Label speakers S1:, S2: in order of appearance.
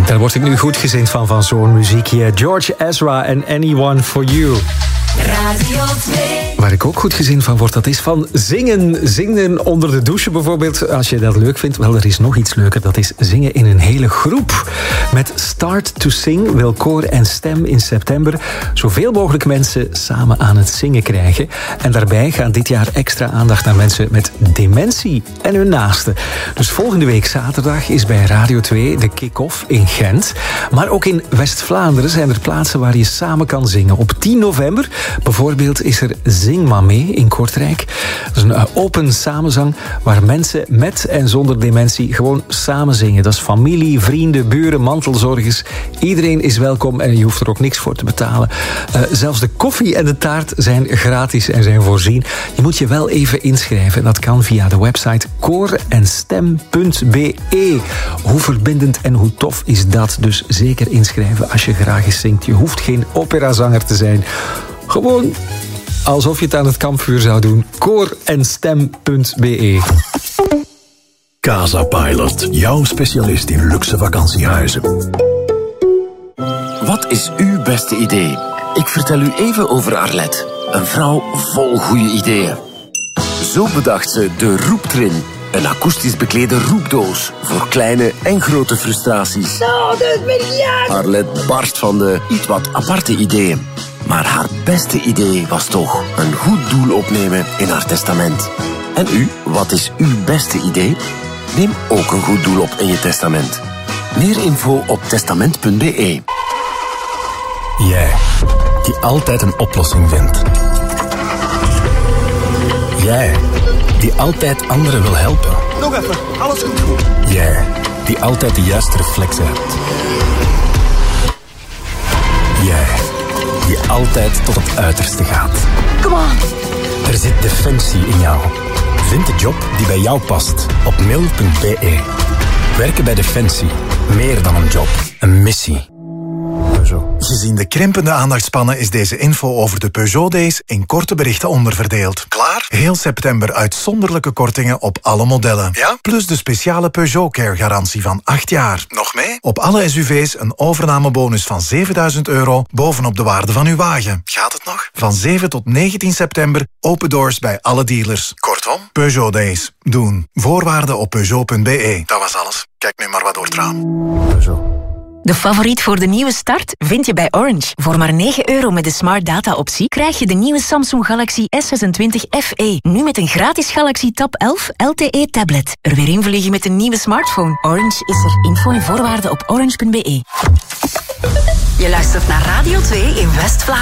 S1: denk, daar word ik nu goedgezind van zo'n muziek hier. George Ezra en Anyone For You.
S2: Radio 2.
S1: Waar ik ook goed gezien van word, dat is van zingen. Zingen onder de douche bijvoorbeeld. Als je dat leuk vindt, wel, er is nog iets leuker. Dat is zingen in een hele groep. Met Start to Sing wil Koor en Stem in september zoveel mogelijk mensen samen aan het zingen krijgen. En daarbij gaan dit jaar extra aandacht naar mensen met dementie en hun naasten. Dus volgende week zaterdag is bij Radio 2 de kick-off in Gent. Maar ook in West-Vlaanderen zijn er plaatsen waar je samen kan zingen. Op 10 november bijvoorbeeld is er Zing maar mee in Kortrijk. Dat is een open samenzang waar mensen met en zonder dementie gewoon samen zingen. Dat is familie, vrienden, buren, mantelzorgers. Iedereen is welkom en je hoeft er ook niks voor te betalen. Zelfs de koffie en de taart zijn gratis en zijn voorzien. Je moet je wel even inschrijven. En dat kan via de website koorenstem.be. Hoe verbindend en hoe tof is dat? Dus zeker inschrijven als je graag eens zingt. Je hoeft geen operazanger te zijn. Gewoon alsof je het aan het kampvuur zou doen. koorenstem.be.
S3: Casa Pilot, jouw specialist in luxe vakantiehuizen.
S4: Wat is uw beste idee? Ik vertel u even over Arlette. Een vrouw vol goede ideeën. Zo bedacht ze de Roeptrin. Een akoestisch beklede roepdoos voor kleine en grote frustraties. Arlette barst van de iets wat aparte ideeën. Maar haar beste idee was toch een goed doel opnemen in haar testament. En u, wat is uw beste idee? Neem ook een goed doel op in je testament. Meer info op testament.be.
S3: Jij, die altijd een oplossing vindt. Jij, die altijd anderen wil helpen.
S5: Nog even, alles goed.
S3: Jij, die altijd de juiste reflexen hebt. Jij, die altijd tot het uiterste gaat.
S2: Come on.
S3: Er zit defensie in jou. Vind de job die bij jou past op mil.be. Werken bij Defensie. Meer dan een job. Een missie.
S6: Gezien de krimpende aandachtspannen is deze info over de Peugeot Days in korte berichten onderverdeeld. Klaar? Heel september uitzonderlijke kortingen op alle modellen. Ja? Plus de speciale Peugeot Care garantie van 8 jaar. Nog mee? Op alle SUV's een overnamebonus van €7.000 bovenop de waarde van uw wagen. Gaat het nog? Van 7 tot 19 september open doors bij alle dealers. Kortom, Peugeot Days. Doen. Voorwaarden op Peugeot.be. Dat was alles. Kijk nu maar wat door het raam.
S3: Peugeot.
S7: De favoriet voor de nieuwe start vind je bij Orange. Voor maar €9 met de Smart Data optie krijg je de nieuwe Samsung Galaxy S26 FE. Nu met een gratis Galaxy Tab 11 LTE tablet. Er weer invliegen met een nieuwe smartphone. Orange is er. Info en voorwaarden op orange.be.
S2: Je luistert naar Radio 2 in West-Vlaanderen.